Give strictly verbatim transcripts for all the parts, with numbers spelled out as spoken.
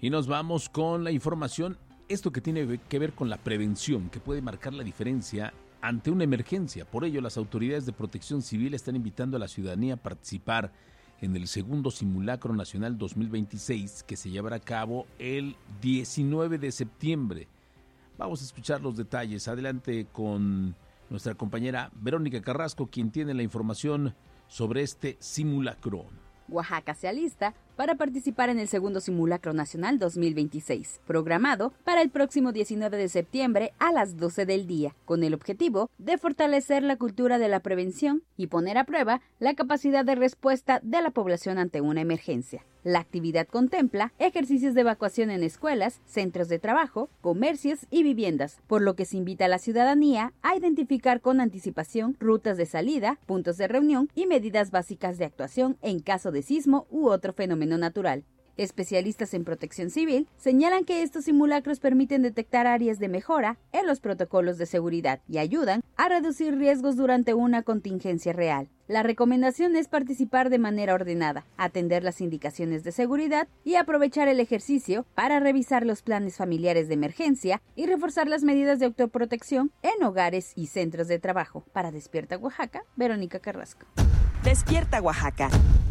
Y nos vamos con la información, esto que tiene que ver con la prevención, que puede marcar la diferencia ante una emergencia. Por ello, las autoridades de Protección Civil están invitando a la ciudadanía a participar en el segundo Simulacro Nacional dos mil veintiséis, que se llevará a cabo el diecinueve de septiembre. Vamos a escuchar los detalles. Adelante con nuestra compañera Verónica Carrasco, quien tiene la información sobre este simulacro. Oaxaca se alista para participar en el segundo Simulacro Nacional dos mil veintiséis, programado para el próximo diecinueve de septiembre a las doce del día, con el objetivo de fortalecer la cultura de la prevención y poner a prueba la capacidad de respuesta de la población ante una emergencia. La actividad contempla ejercicios de evacuación en escuelas, centros de trabajo, comercios y viviendas, por lo que se invita a la ciudadanía a identificar con anticipación rutas de salida, puntos de reunión y medidas básicas de actuación en caso de sismo u otro fenómeno natural. Especialistas en protección civil señalan que estos simulacros permiten detectar áreas de mejora en los protocolos de seguridad y ayudan a reducir riesgos durante una contingencia real. La recomendación es participar de manera ordenada, atender las indicaciones de seguridad y aprovechar el ejercicio para revisar los planes familiares de emergencia y reforzar las medidas de autoprotección en hogares y centros de trabajo. Para Despierta Oaxaca, Verónica Carrasco. Despierta Oaxaca.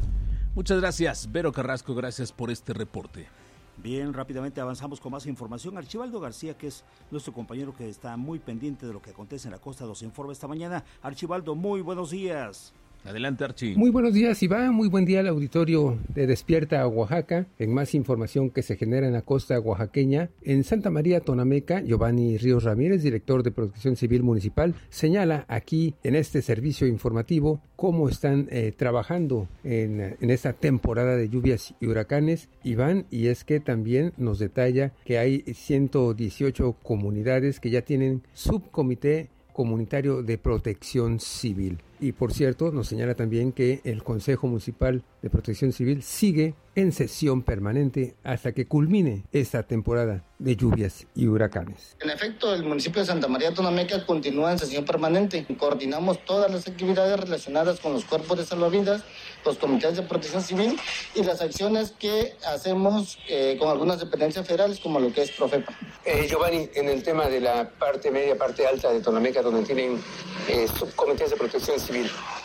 Muchas gracias, Vero Carrasco, gracias por este reporte. Bien, rápidamente avanzamos con más información. Archibaldo García, que es nuestro compañero que está muy pendiente de lo que acontece en la costa, nos informa esta mañana. Archibaldo, muy buenos días. Adelante, Archie. Muy buenos días, Iván. Muy buen día al auditorio de Despierta Oaxaca. En más información que se genera en la costa oaxaqueña, en Santa María Tonameca, Giovanni Ríos Ramírez, director de Protección Civil Municipal, señala aquí en este servicio informativo cómo están eh, trabajando en, en esta temporada de lluvias y huracanes, Iván, y es que también nos detalla que hay ciento dieciocho comunidades que ya tienen subcomité comunitario de protección civil. Y por cierto, nos señala también que el Consejo Municipal de Protección Civil sigue en sesión permanente hasta que culmine esta temporada de lluvias y huracanes. En efecto, el municipio de Santa María Tonameca continúa en sesión permanente. Coordinamos todas las actividades relacionadas con los cuerpos de salvavidas, los comités de protección civil y las acciones que hacemos eh, con algunas dependencias federales como lo que es Profepa. Eh, Giovanni, en el tema de la parte media, parte alta de Tonameca, donde tienen eh, subcomités de protección civil.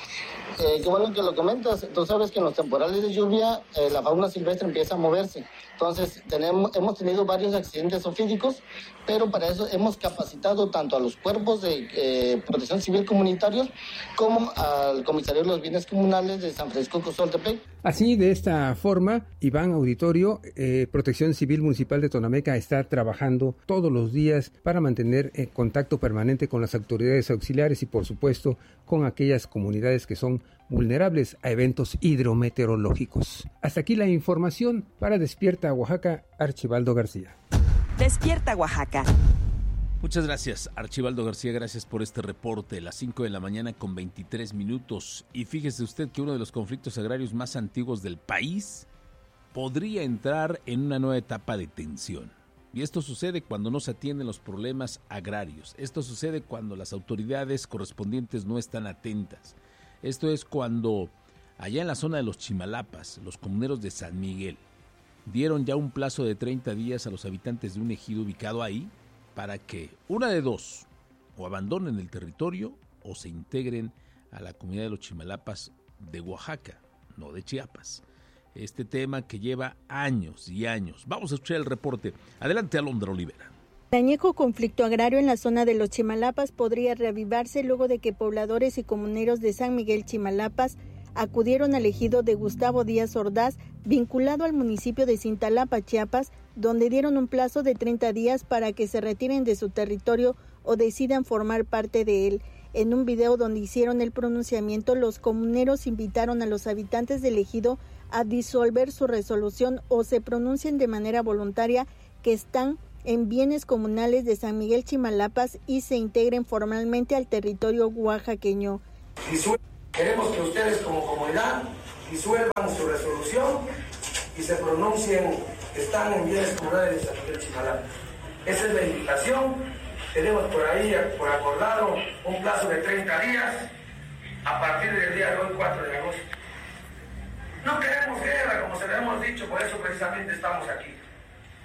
Eh, qué bueno que lo comentas. Tú sabes que en los temporales de lluvia eh, la fauna silvestre empieza a moverse. Entonces tenemos, hemos tenido varios accidentes ofídicos, pero para eso hemos capacitado tanto a los cuerpos de eh, protección civil comunitarios como al Comisario de los Bienes Comunales de San Francisco Coxoltepec. Así, de esta forma, Iván Auditorio, eh, Protección Civil Municipal de Tonameca está trabajando todos los días para mantener eh, contacto permanente con las autoridades auxiliares y, por supuesto, con aquellas comunidades que son vulnerables a eventos hidrometeorológicos. Hasta aquí la información. Para Despierta Oaxaca, Archibaldo García. Despierta Oaxaca. Muchas gracias, Archibaldo García, gracias por este reporte. Las cinco de la mañana con veintitrés minutos. Y fíjese usted que uno de los conflictos agrarios más antiguos del país podría entrar en una nueva etapa de tensión. Y esto sucede cuando no se atienden los problemas agrarios. Esto sucede cuando las autoridades correspondientes no están atentas. Esto es cuando allá en la zona de los Chimalapas, los comuneros de San Miguel dieron ya un plazo de treinta días a los habitantes de un ejido ubicado ahí para que, una de dos, o abandonen el territorio o se integren a la comunidad de los Chimalapas de Oaxaca, no de Chiapas. Este tema que lleva años y años. Vamos a escuchar el reporte. Adelante, Alondra Olivera. El añejo conflicto agrario en la zona de los Chimalapas podría reavivarse luego de que pobladores y comuneros de San Miguel Chimalapas acudieron al ejido de Gustavo Díaz Ordaz, vinculado al municipio de Cintalapa, Chiapas, donde dieron un plazo de treinta días para que se retiren de su territorio o decidan formar parte de él. En un video donde hicieron el pronunciamiento, los comuneros invitaron a los habitantes del ejido a disolver su resolución o se pronuncien de manera voluntaria que están en bienes comunales de San Miguel Chimalapas y se integren formalmente al territorio oaxaqueño. Queremos que ustedes como comunidad disuelvan su resolución y se pronuncien que están en bienes comunales de San Miguel Chimalapas. Esa es la invitación. Tenemos por ahí, por acordado, un plazo de treinta días a partir del día de hoy, cuatro de agosto. No queremos guerra, como se lo hemos dicho, por eso precisamente estamos aquí.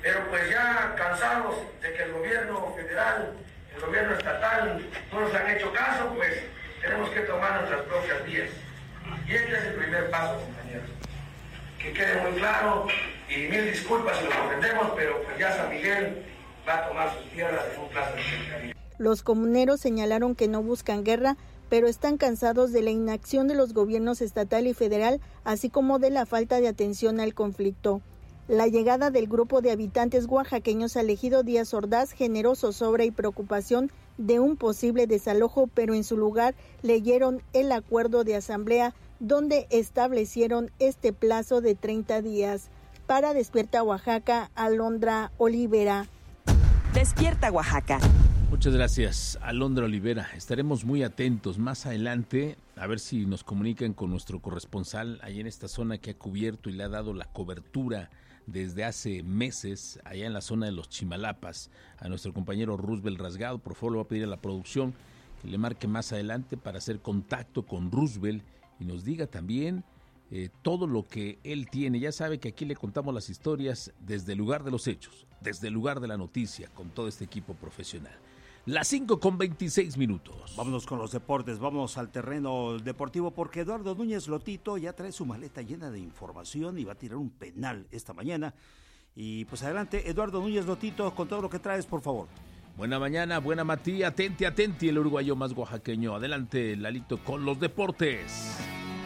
Pero pues ya cansados de que el gobierno federal, el gobierno estatal no nos han hecho caso, pues tenemos que tomar nuestras propias vías. Y este es el primer paso, compañeros. Que quede muy claro, y mil disculpas si los ofendemos, pero pues ya San Miguel va a tomar sus tierras en un plazo de Caribe. Los comuneros señalaron que no buscan guerra, pero están cansados de la inacción de los gobiernos estatal y federal, así como de la falta de atención al conflicto. La llegada del grupo de habitantes oaxaqueños al ejido Díaz Ordaz generó zozobra y preocupación de un posible desalojo, pero en su lugar leyeron el acuerdo de asamblea donde establecieron este plazo de treinta días. Para Despierta Oaxaca, Alondra Olivera. Despierta Oaxaca. Muchas gracias, Alondra Olivera. Estaremos muy atentos más adelante a ver si nos comunican con nuestro corresponsal ahí en esta zona que ha cubierto y le ha dado la cobertura desde hace meses allá en la zona de los Chimalapas a nuestro compañero Roosevelt Rasgado. Por favor, le voy a pedir a la producción que le marque más adelante para hacer contacto con Roosevelt y nos diga también eh, todo lo que él tiene. Ya sabe que aquí le contamos las historias desde el lugar de los hechos, desde el lugar de la noticia, con todo este equipo profesional. Las cinco con veintiséis minutos. Vámonos con los deportes, vamos al terreno deportivo porque Eduardo Núñez Lotito ya trae su maleta llena de información y va a tirar un penal esta mañana. Y pues adelante, Eduardo Núñez Lotito, con todo lo que traes, por favor. Buena mañana, buena Matías, atenti, atenti, el uruguayo más oaxaqueño. Adelante, Lalito, con los deportes.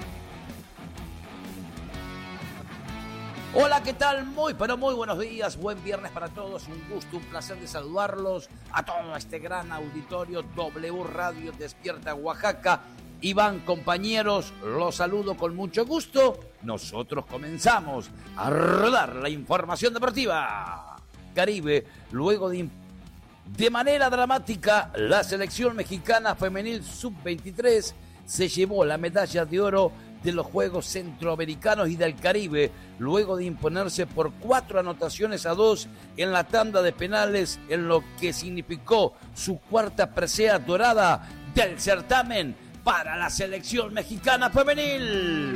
Hola, ¿qué tal? Muy, pero muy buenos días, buen viernes para todos, un gusto, un placer de saludarlos a todo este gran auditorio W Radio Despierta Oaxaca. Iván, compañeros, los saludo con mucho gusto. Nosotros comenzamos a rodar la información deportiva. Caribe, luego de, de manera dramática, la selección mexicana femenil sub veintitrés se llevó la medalla de oro de los Juegos Centroamericanos y del Caribe, luego de imponerse por cuatro anotaciones a dos en la tanda de penales, en lo que significó su cuarta presea dorada del certamen para la selección mexicana femenil.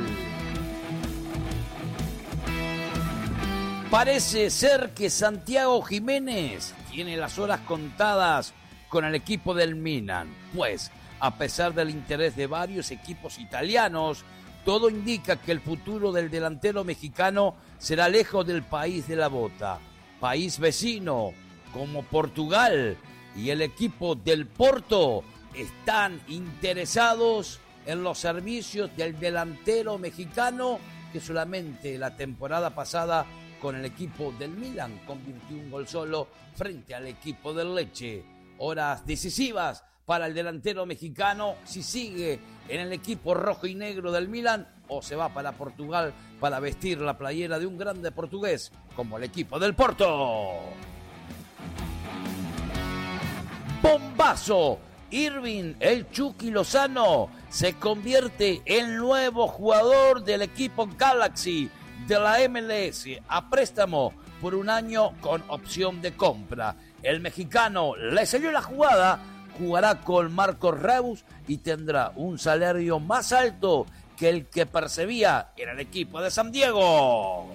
Parece ser que Santiago Jiménez tiene las horas contadas con el equipo del Milan, pues a pesar del interés de varios equipos italianos, todo indica que el futuro del delantero mexicano será lejos del país de la bota. País vecino como Portugal y el equipo del Porto están interesados en los servicios del delantero mexicano que solamente la temporada pasada con el equipo del Milan convirtió un gol solo frente al equipo del Lecce. Horas decisivas para el delantero mexicano si sigue en el equipo rojo y negro del Milan o se va para Portugal para vestir la playera de un grande portugués como el equipo del Porto. ¡Bombazo! Irving El Chucky Lozano se convierte en nuevo jugador del equipo Galaxy de la M L S a préstamo por un año con opción de compra. El mexicano le salió la jugada, jugará con Marcos Reus y tendrá un salario más alto que el que percibía en el equipo de San Diego.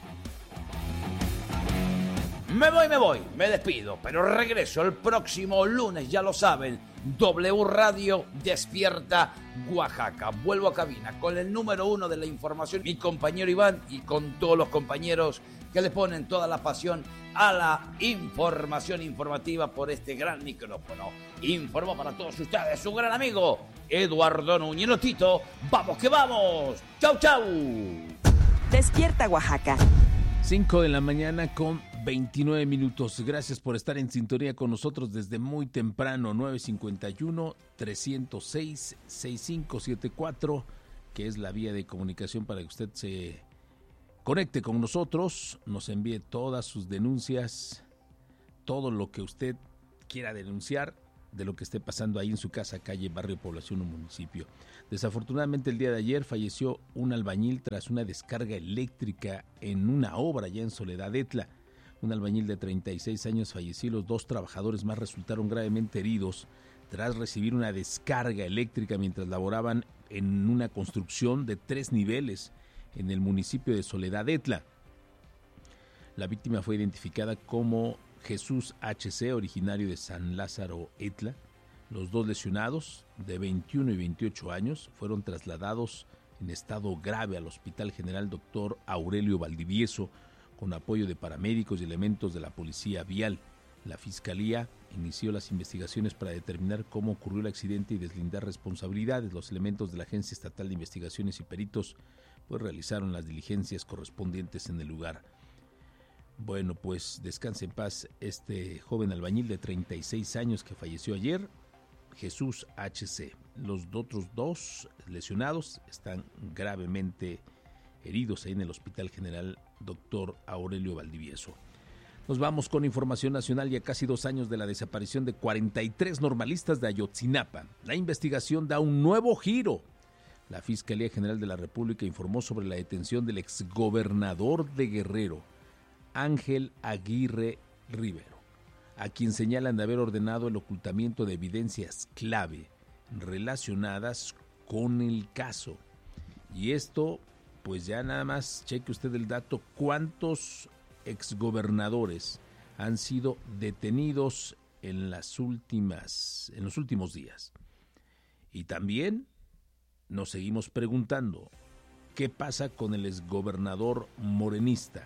Me voy, me voy, me despido, pero regreso el próximo lunes, ya lo saben, W Radio Despierta Oaxaca. Vuelvo a cabina con el número uno de la información, mi compañero Iván, y con todos los compañeros que le ponen toda la pasión a la información informativa por este gran micrófono. Informó para todos ustedes su gran amigo Eduardo Núñez Lotito. ¡Vamos que vamos! ¡Chau, chau! Despierta Oaxaca. cinco de la mañana con veintinueve minutos. Gracias por estar en sintonía con nosotros desde muy temprano. nueve cinco uno, tres cero seis, seis cinco siete cuatro, que es la vía de comunicación para que usted se conecte con nosotros, nos envíe todas sus denuncias, todo lo que usted quiera denunciar de lo que esté pasando ahí en su casa, calle, barrio, población o municipio. Desafortunadamente el día de ayer falleció un albañil tras una descarga eléctrica en una obra ya en Soledad Etla. Un albañil de treinta y seis años falleció y los dos trabajadores más resultaron gravemente heridos tras recibir una descarga eléctrica mientras laboraban en una construcción de tres niveles en el municipio de Soledad Etla. La víctima fue identificada como Jesús H C, originario de San Lázaro Etla. Los dos lesionados, de veintiuno y veintiocho años, fueron trasladados en estado grave al Hospital General Doctor Aurelio Valdivieso, con apoyo de paramédicos y elementos de la Policía Vial. La Fiscalía inició las investigaciones para determinar cómo ocurrió el accidente y deslindar responsabilidades. Los elementos de la Agencia Estatal de Investigaciones y peritos pues realizaron las diligencias correspondientes en el lugar. Bueno, pues descanse en paz este joven albañil de treinta y seis años que falleció ayer, Jesús H C. Los otros dos lesionados están gravemente heridos ahí en el Hospital General Doctor Aurelio Valdivieso. Nos vamos con información nacional. Ya casi dos años de la desaparición de cuarenta y tres normalistas de Ayotzinapa. La investigación da un nuevo giro. La Fiscalía General de la República informó sobre la detención del exgobernador de Guerrero, Ángel Aguirre Rivero, a quien señalan de haber ordenado el ocultamiento de evidencias clave relacionadas con el caso. Y esto, pues ya nada más cheque usted el dato, cuántos exgobernadores han sido detenidos en las últimas, en los últimos días. Y también nos seguimos preguntando, ¿qué pasa con el exgobernador morenista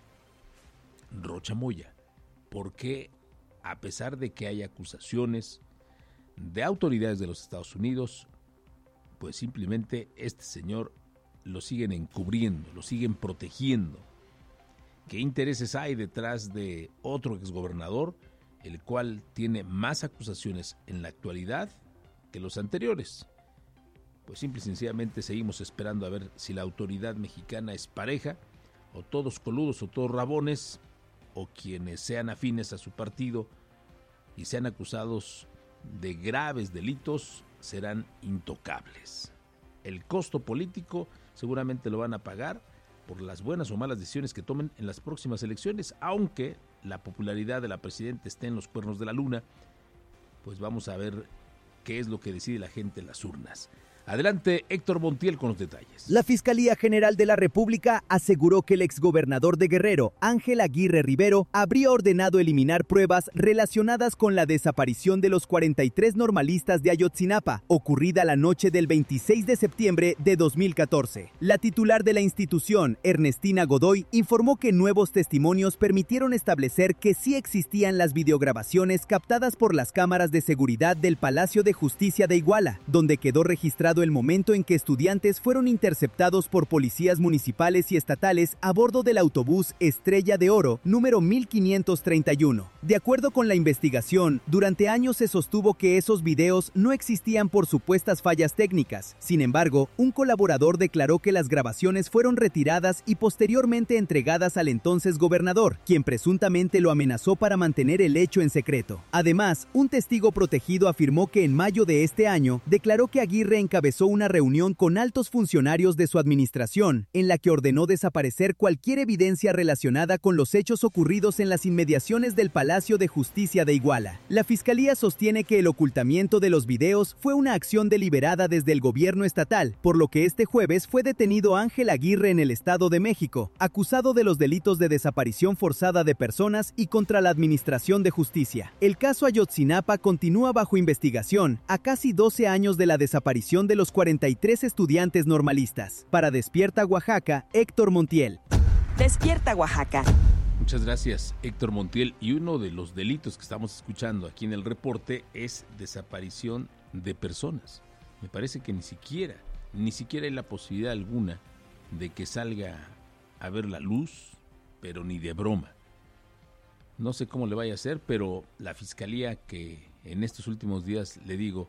Rocha Moya? ¿Por qué, a pesar de que hay acusaciones de autoridades de los Estados Unidos, pues simplemente este señor lo siguen encubriendo, lo siguen protegiendo? ¿Qué intereses hay detrás de otro exgobernador, el cual tiene más acusaciones en la actualidad que los anteriores? Pues simple y sencillamente seguimos esperando a ver si la autoridad mexicana es pareja, o todos coludos o todos rabones, o quienes sean afines a su partido y sean acusados de graves delitos serán intocables. El costo político seguramente lo van a pagar por las buenas o malas decisiones que tomen en las próximas elecciones, aunque la popularidad de la presidenta esté en los cuernos de la luna, pues vamos a ver qué es lo que decide la gente en las urnas. Adelante, Héctor Montiel con los detalles. La Fiscalía General de la República aseguró que el exgobernador de Guerrero, Ángel Aguirre Rivero, habría ordenado eliminar pruebas relacionadas con la desaparición de los cuarenta y tres normalistas de Ayotzinapa, ocurrida la noche del veintiséis de septiembre de dos mil catorce. La titular de la institución, Ernestina Godoy, informó que nuevos testimonios permitieron establecer que sí existían las videograbaciones captadas por las cámaras de seguridad del Palacio de Justicia de Iguala, donde quedó registrado el momento en que estudiantes fueron interceptados por policías municipales y estatales a bordo del autobús Estrella de Oro, número mil quinientos treinta y uno. De acuerdo con la investigación, durante años se sostuvo que esos videos no existían por supuestas fallas técnicas. Sin embargo, un colaborador declaró que las grabaciones fueron retiradas y posteriormente entregadas al entonces gobernador, quien presuntamente lo amenazó para mantener el hecho en secreto. Además, un testigo protegido afirmó que en mayo de este año declaró que Aguirre encabezó una reunión con altos funcionarios de su administración, en la que ordenó desaparecer cualquier evidencia relacionada con los hechos ocurridos en las inmediaciones del Palacio de Justicia de Iguala. La Fiscalía sostiene que el ocultamiento de los videos fue una acción deliberada desde el gobierno estatal, por lo que este jueves fue detenido Ángel Aguirre en el Estado de México, acusado de los delitos de desaparición forzada de personas y contra la administración de justicia. El caso Ayotzinapa continúa bajo investigación a casi doce años de la desaparición de los cuarenta y tres estudiantes normalistas. Para Despierta Oaxaca, Héctor Montiel. Despierta Oaxaca. Muchas gracias, Héctor Montiel. Y uno de los delitos que estamos escuchando aquí en el reporte es desaparición de personas. Me parece que ni siquiera, ni siquiera hay la posibilidad alguna de que salga a ver la luz, pero ni de broma. No sé cómo le vaya a hacer, pero la Fiscalía, que en estos últimos días, le digo,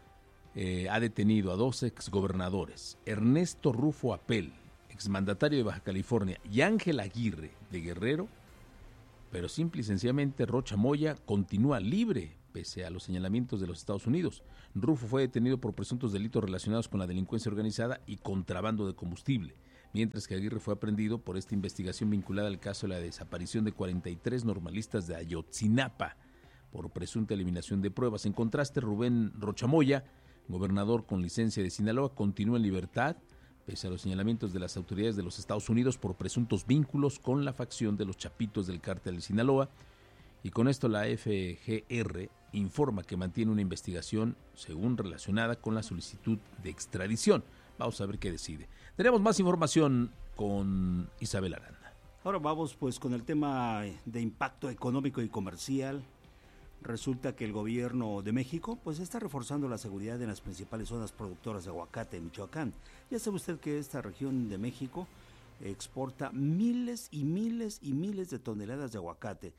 Eh, ha detenido a dos exgobernadores, Ernesto Rufo Apel, exmandatario de Baja California, y Ángel Aguirre de Guerrero, pero simple y sencillamente Rocha Moya continúa libre pese a los señalamientos de los Estados Unidos. Rufo fue detenido por presuntos delitos relacionados con la delincuencia organizada y contrabando de combustible, mientras que Aguirre fue aprehendido por esta investigación vinculada al caso de la desaparición de cuarenta y tres normalistas de Ayotzinapa por presunta eliminación de pruebas. En contraste, Rubén Rocha Moya, gobernador con licencia de Sinaloa, continúa en libertad pese a los señalamientos de las autoridades de los Estados Unidos por presuntos vínculos con la facción de los Chapitos del Cártel de Sinaloa. Y con esto la F G R informa que mantiene una investigación, según relacionada con la solicitud de extradición. Vamos a ver qué decide. Tenemos más información con Isabel Aranda. Ahora vamos pues con el tema de impacto económico y comercial. Resulta que el gobierno de México pues está reforzando la seguridad en las principales zonas productoras de aguacate en Michoacán. Ya sabe usted que esta región de México exporta miles y miles y miles de toneladas de aguacate.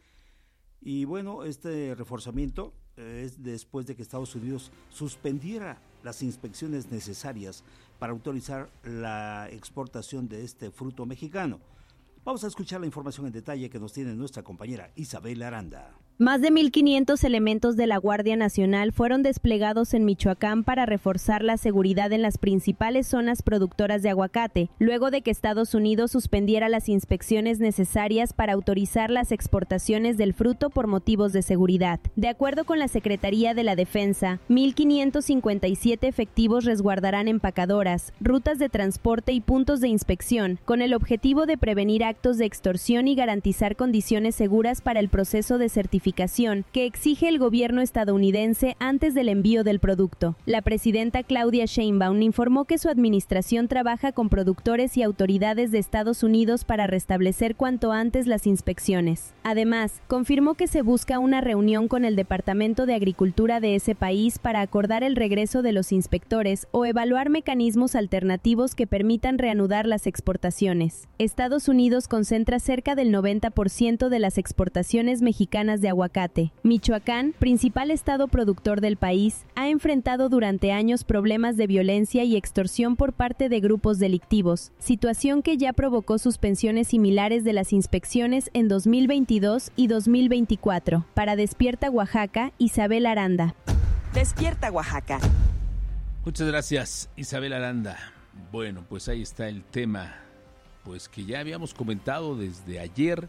Y bueno, este reforzamiento es después de que Estados Unidos suspendiera las inspecciones necesarias para autorizar la exportación de este fruto mexicano. Vamos a escuchar la información en detalle que nos tiene nuestra compañera Isabel Aranda. Más de mil quinientos elementos de la Guardia Nacional fueron desplegados en Michoacán para reforzar la seguridad en las principales zonas productoras de aguacate, luego de que Estados Unidos suspendiera las inspecciones necesarias para autorizar las exportaciones del fruto por motivos de seguridad. De acuerdo con la Secretaría de la Defensa, mil quinientos cincuenta y siete efectivos resguardarán empacadoras, rutas de transporte y puntos de inspección, con el objetivo de prevenir actos de extorsión y garantizar condiciones seguras para el proceso de certificación que exige el gobierno estadounidense antes del envío del producto. La presidenta Claudia Sheinbaum informó que su administración trabaja con productores y autoridades de Estados Unidos para restablecer cuanto antes las inspecciones. Además, confirmó que se busca una reunión con el Departamento de Agricultura de ese país para acordar el regreso de los inspectores o evaluar mecanismos alternativos que permitan reanudar las exportaciones. Estados Unidos concentra cerca del noventa por ciento de las exportaciones mexicanas de aguacate. Michoacán, principal estado productor del país, ha enfrentado durante años problemas de violencia y extorsión por parte de grupos delictivos, situación que ya provocó suspensiones similares de las inspecciones en dos mil veintidós y dos mil veinticuatro. Para Despierta Oaxaca, Isabel Aranda. Despierta Oaxaca. Muchas gracias, Isabel Aranda. Bueno, pues ahí está el tema, pues que ya habíamos comentado desde ayer,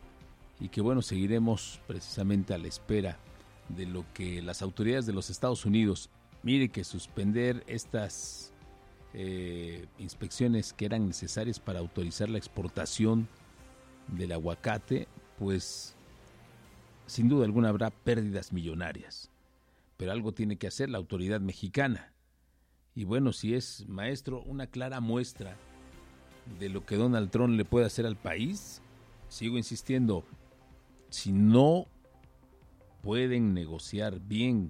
y que bueno, seguiremos precisamente a la espera de lo que las autoridades de los Estados Unidos, mire que suspender estas eh, inspecciones que eran necesarias para autorizar la exportación del aguacate, pues sin duda alguna habrá pérdidas millonarias, pero algo tiene que hacer la autoridad mexicana. Y bueno, si es, maestro, una clara muestra de lo que Donald Trump le puede hacer al país, sigo insistiendo, si no pueden negociar bien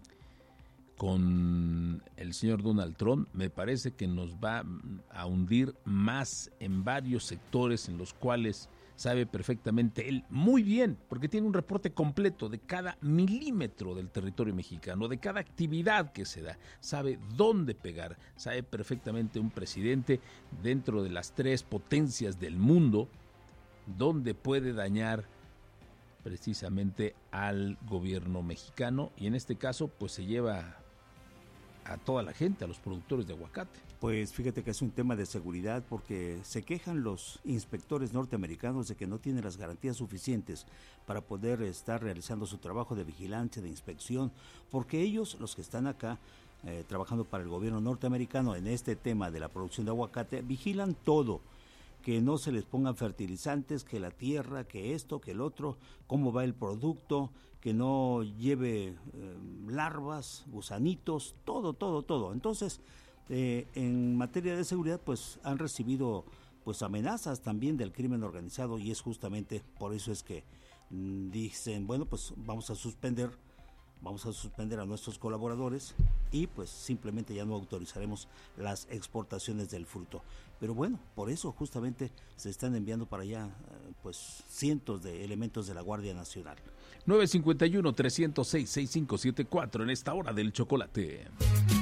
con el señor Donald Trump, me parece que nos va a hundir más en varios sectores en los cuales sabe perfectamente él muy bien, porque tiene un reporte completo de cada milímetro del territorio mexicano, de cada actividad que se da, sabe dónde pegar, sabe perfectamente un presidente dentro de las tres potencias del mundo, dónde puede dañar precisamente al gobierno mexicano, y en este caso pues se lleva a toda la gente, a los productores de aguacate. Pues fíjate que es un tema de seguridad, porque se quejan los inspectores norteamericanos de que no tienen las garantías suficientes para poder estar realizando su trabajo de vigilancia, de inspección, porque ellos, los que están acá eh, trabajando para el gobierno norteamericano en este tema de la producción de aguacate, vigilan todo, que no se les pongan fertilizantes, que la tierra, que esto, que el otro, cómo va el producto, que no lleve eh, larvas, gusanitos, todo, todo, todo. Entonces, eh, en materia de seguridad, pues han recibido pues amenazas también del crimen organizado, y es justamente por eso es que mm, dicen, bueno, pues vamos a suspender, vamos a suspender a nuestros colaboradores y pues simplemente ya no autorizaremos las exportaciones del fruto. Pero bueno, por eso justamente se están enviando para allá pues cientos de elementos de la Guardia Nacional. nueve cinco uno, tres cero seis, seis cinco siete cuatro en esta hora del chocolate.